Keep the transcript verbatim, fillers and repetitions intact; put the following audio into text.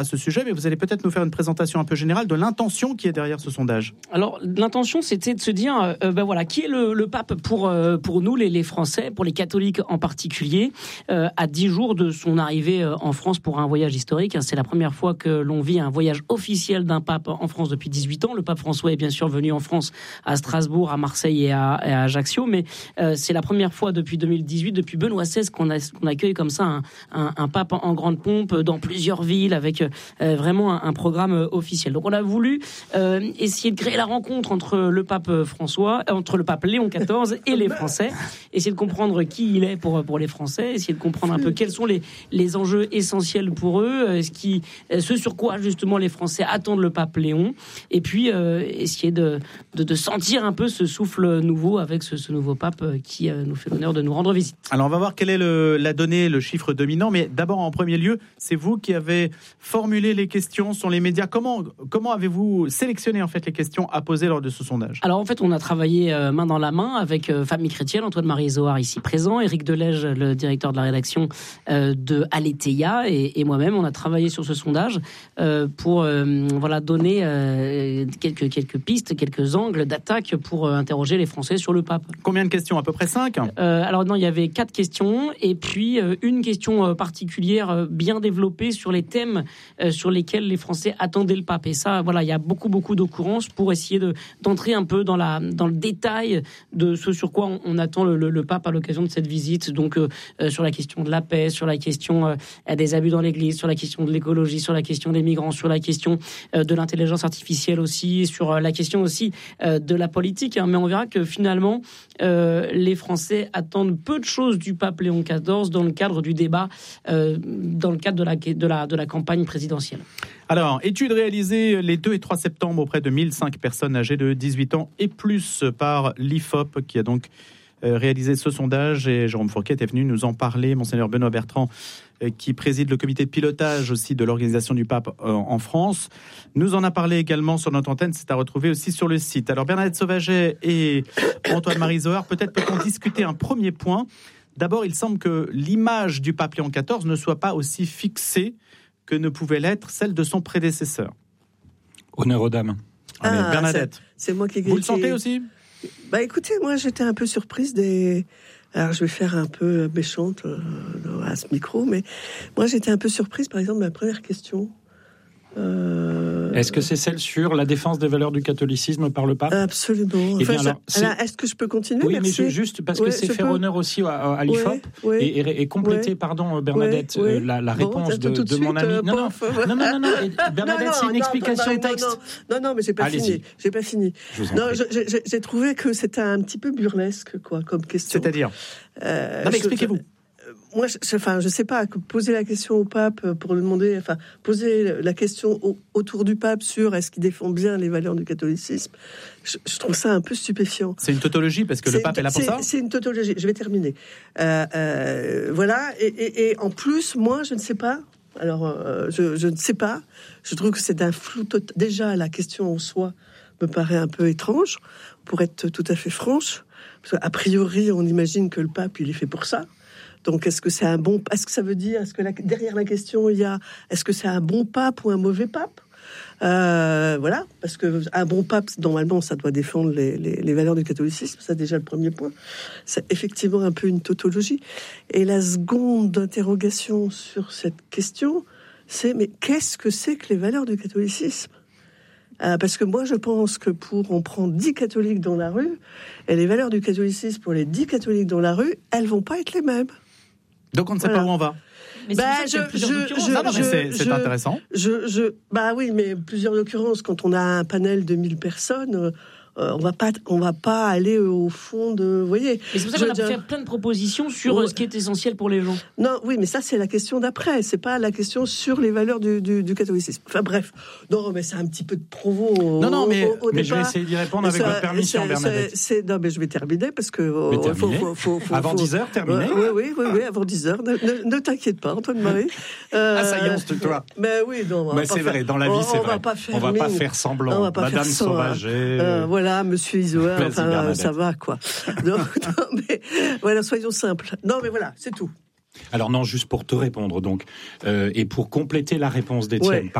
à ce sujet, mais vous allez peut-être nous faire une présentation un peu générale de l'intention qui est derrière ce sondage. Alors, l'intention, c'était de se dire, euh, ben voilà, qui est le, le pape pour, euh, pour nous, les, les Français, pour les catholiques en particulier, euh, à dix jours de son arrivée en France pour un voyage historique. C'est la première fois que l'on vit un voyage officiel d'un pape en France depuis dix-huit ans. Le pape François est bien sûr venu en France, à Strasbourg, à Marseille et à, et à Ajaccio, mais euh, c'est la première fois depuis deux mille dix-huit, depuis Benoît seize, qu'on, a, qu'on accueille comme ça un, un, un pape en, en grande pompe dans plusieurs villes, avec euh, vraiment un, un programme euh, officiel. Donc on a voulu euh, essayer de créer la rencontre entre le pape François, euh, entre le pape Léon quatorze et les Français, essayer de comprendre qui il est pour, pour les Français, essayer de comprendre un peu quels sont les, les enjeux essentiels pour eux, euh, ce, qui, euh, ce sur quoi justement les Français attendent le pape Léon, et puis euh, essayer de, de, de sentir un peu ce souffle nouveau avec ce, ce nouveau pape euh, qui euh, nous fait l'honneur de nous rendre visite. Alors on va voir quelle est le, la donnée, le chiffre dominant, mais d'abord en premier lieu, c'est vous qui avez formulé les questions sur les médias. Comment, comment avez-vous sélectionné en fait les questions à poser lors de ce sondage ? Alors en fait, on a travaillé euh, main dans la main avec euh, Famille Chrétienne, Antoine-Marie Zohar ici présent, Éric Delège, le directeur de la rédaction euh, de Aletheia, et, et moi-même, on a travaillé sur ce sondage euh, pour euh, voilà, donner euh, quelques, quelques pistes, quelques angles d'attaque pour euh, interroger les Français sur le pape. Combien de questions ? À peu près cinq ? euh, Alors non, il y avait quatre questions, et puis euh, une question euh, particulière euh, bien développée sur les thèmes euh, sur lesquels les Français attendaient le pape. Et ça, voilà, il y a beaucoup, beaucoup d'occurrences pour essayer de, d'entrer un peu dans, la, dans le détail de ce sur quoi on, on attend le, le, le pape à l'occasion de cette visite. Donc, euh, euh, sur la question de la paix, sur la question euh, des abus dans l'Église, sur la question de l'écologie, sur la question des migrants, sur la question euh, de l'intelligence artificielle aussi, sur euh, la question aussi euh, de la politique. Hein. Mais on verra que finalement, euh, les Français attendent peu de choses du pape Léon quatorze dans le cadre du débat, euh, dans le cadre de la, de la, de la campagne présidentielle. Alors, étude réalisée les deux et trois septembre auprès de mille cinq personnes âgées de dix-huit ans et plus par l'I F O P qui a donc euh, réalisé ce sondage, et Jérôme Fourquet est venu nous en parler. Monseigneur Benoît Bertrand, euh, qui préside le comité de pilotage aussi de l'organisation du pape euh, en France, nous en a parlé également sur notre antenne. C'est à retrouver aussi sur le site. Alors, Bernadette Sauvaget et Antoine-Marie Zohar, peut-être peut-on discuter un premier point. D'abord, il semble que l'image du pape Léon quatorze ne soit pas aussi fixée que ne pouvait l'être celle de son prédécesseur. Honneur aux dames. Allez, ah, Bernadette. C'est, c'est moi qui... Vous le sentez aussi ? Bah écoutez, moi j'étais un peu surprise des... Alors je vais faire un peu méchante euh, à ce micro, mais moi j'étais un peu surprise par exemple de ma première question. Euh... Est-ce que c'est celle sur la défense des valeurs du catholicisme par le pape ? Absolument. Eh enfin, bien, alors, alors, est-ce que je peux continuer ? Oui, Merci. mais je, juste parce ouais, que c'est faire peux... honneur aussi à, à l'I F O P ouais, ouais, et, et, et compléter, ouais, pardon, Bernadette, ouais, euh, la, la réponse bon, de, de, de mon ami. Euh, non, non, non, non, non, non, Bernadette, non, c'est une non, explication non, au texte. Non, non, non, mais j'ai pas Allez-y. fini. J'ai pas fini. Je non, je, j'ai, j'ai trouvé que c'était un petit peu burlesque, quoi, comme question. C'est-à-dire euh, Non, mais je, expliquez-vous. Moi, je, enfin, je sais pas, poser la question au pape pour lui demander, enfin, poser la question au, autour du pape sur est-ce qu'il défend bien les valeurs du catholicisme, je, je trouve ça un peu stupéfiant. C'est une tautologie parce que c'est le pape une, est là pour c'est, ça. C'est une tautologie. Je vais terminer. Euh, euh, voilà. Et, et, et en plus, moi, je ne sais pas. Alors, euh, je, je ne sais pas. Je trouve que c'est un flou total. Déjà, la question en soi me paraît un peu étrange, pour être tout à fait franche. Parce qu'a priori, on imagine que le pape, il est fait pour ça. Donc, est-ce que c'est un bon... Est-ce que ça veut dire... Est-ce que la, derrière la question, il y a... Est-ce que c'est un bon pape ou un mauvais pape ? euh, Voilà. Parce qu'un bon pape, normalement, ça doit défendre les, les, les valeurs du catholicisme. C'est déjà le premier point. C'est effectivement un peu une tautologie. Et la seconde interrogation sur cette question, c'est... Mais qu'est-ce que c'est que les valeurs du catholicisme ? Euh, parce que moi, je pense que pour on prend dix catholiques dans la rue, et les valeurs du catholicisme pour les dix catholiques dans la rue, elles vont pas être les mêmes. Donc on ne sait voilà. pas où on va. Mais bah, c'est je, je, je, non, non, mais c'est, je, c'est intéressant. Je, je, bah oui, mais plusieurs occurrences. Quand on a un panel de mille personnes, euh, on va pas, on va pas aller au fond de, vous voyez. Mais c'est pour ça qu'on a pu faire plein de propositions sur ouais. ce qui est essentiel pour les gens. Non, oui, mais ça c'est la question d'après. C'est pas la question sur les valeurs du, du, du catholicisme. Enfin bref, non, mais c'est un petit peu de provo. Au, non, non, mais, au, au mais départ. je vais essayer d'y répondre avec ça, votre permission, c'est, Bernadette. C'est, c'est, non, mais je vais terminer parce que euh, faut, faut, faut, faut, avant faut, dix heures, terminé. Oui, oui, oui, oui, avant dix heures. Ne, ne, ne t'inquiète pas, Antoine-Marie. Euh, ah, ça y est, on se tutoie. Mais oui, non. On mais c'est faire, vrai, dans la vie, on, c'est on vrai. Va pas faire on va mine. pas faire semblant. On va pas Madame faire sans, Sauvaget. Euh, voilà, Monsieur Isoard, enfin, ça va, quoi. Donc, non, mais voilà, soyons simples. Non, mais voilà, c'est tout. Alors non, juste pour te répondre donc, euh, et pour compléter la réponse d'Étienne, ouais.